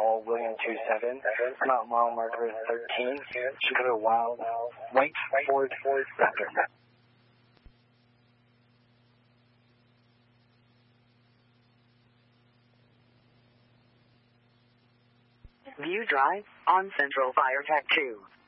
call William 27. Come out mile marker 13. Should go to Wild White Ford Raptor. View Drive on Central Fire Tech 2.